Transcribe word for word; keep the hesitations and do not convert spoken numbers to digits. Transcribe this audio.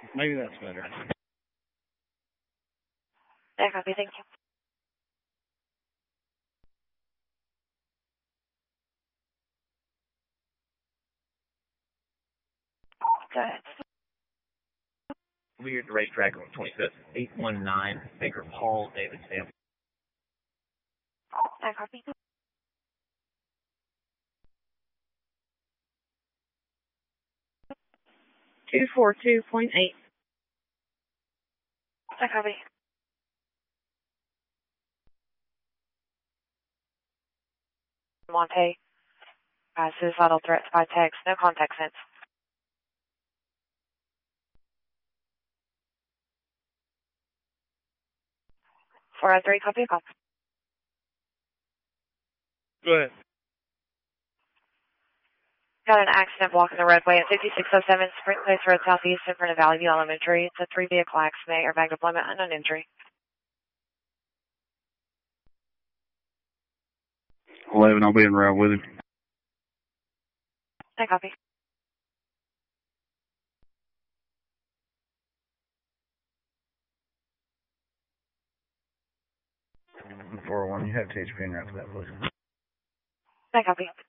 Maybe that's better. Yeah, copy. Thank you. Go ahead. We're at the racetrack on twenty-fifth, eight one nine, Baker Hall, Davidsdale. Yeah, copy. two four two point eight. Yeah, copy. Monte. Uh, suicidal threats by text. No contact since. four oh three, copy. Copy. Go ahead. Got an accident blocking the roadway at fifty-six oh seven Spring Place Road Southeast in front of Valley View Elementary. It's a three vehicle accident, airbag deployment, and an injury. eleven, I'll be in route with him. Yeah, copy. four oh one, you have T H P in route for that, please. Yeah, copy.